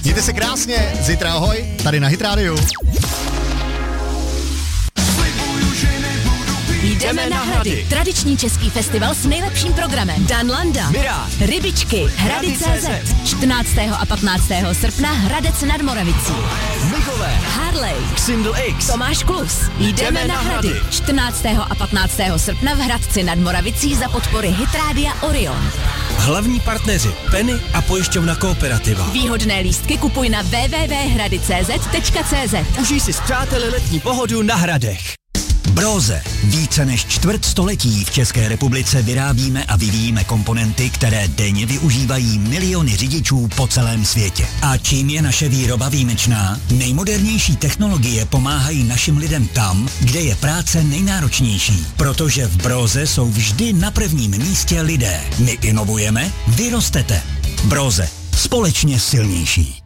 Mějte se krásně, zítra ahoj, tady na Hit Radio. Jdeme na Hrady. Tradiční český festival s nejlepším programem. Dan Landa, Mirá, Rybičky, Hrady.cz. 14. a 15. srpna Hradec nad Moravicí. Mnichové, Harley, Xindl X, Tomáš Klus. Jdeme na Hrady. 14. a 15. srpna v Hradci nad Moravicí za podpory Hit Rádia Orion. hlavní partneři Penny a pojišťovna Kooperativa. Výhodné lístky kupuj na www.hrady.cz. Užij si s přáteli letní pohodu na Hradech. Broze. Více než čtvrt století v České republice vyrábíme a vyvíjíme komponenty, které denně využívají miliony řidičů po celém světě. A čím je naše výroba výjimečná? Nejmodernější technologie pomáhají našim lidem tam, kde je práce nejnáročnější. Protože v Broze jsou vždy na prvním místě lidé. My inovujeme, vy rostete. Broze. Společně silnější.